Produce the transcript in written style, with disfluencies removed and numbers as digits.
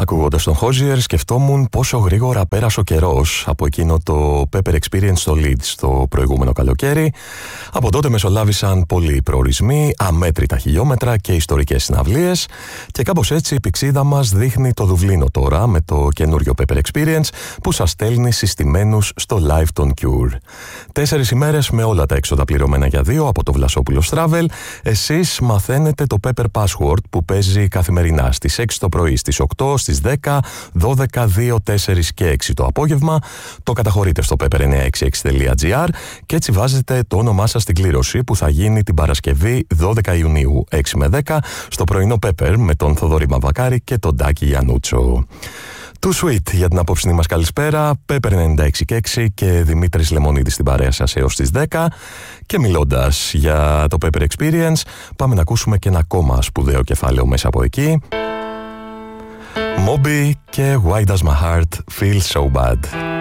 Ακούγοντας τον Hozier, σκεφτόμουν πόσο γρήγορα πέρασε ο καιρός από εκείνο το Pepper Experience στο Leeds το προηγούμενο καλοκαίρι. Από τότε μεσολάβησαν πολλοί προορισμοί, αμέτρητα χιλιόμετρα και ιστορικές συναυλίες. Και κάπως έτσι η πηξίδα μας δείχνει το Δουβλίνο τώρα με το καινούριο Pepper Experience που σας στέλνει συστημένους στο live των Cure. 4 ημέρες με όλα τα έξοδα πληρωμένα για 2 από το Βλασόπουλος Travel. Εσείς μαθαίνετε το Pepper Password που παίζει καθημερινά στις 6 το πρωί, στις 8, στις 10, 12, 2, 4 και 6 το απόγευμα. Το καταχωρείτε στο pepper966.gr και έτσι βάζετε το όνομά σας στην κλήρωση που θα γίνει την Παρασκευή 12 Ιουνίου 6 με 10 στο πρωινό Pepper με τον Θοδωρή Μαβακάρη και τον Τάκη Γιαννούτσο. Too Sweet για την απόψινή μας καλησπέρα, Pepper 96,6 και Δημήτρης Λεμονίδης στην παρέα σας έως τις 10. Και μιλώντας για το Pepper Experience, πάμε να ακούσουμε και ένα ακόμα σπουδαίο κεφάλαιο μέσα από εκεί. Moby και Why Does My Heart Feel So Bad.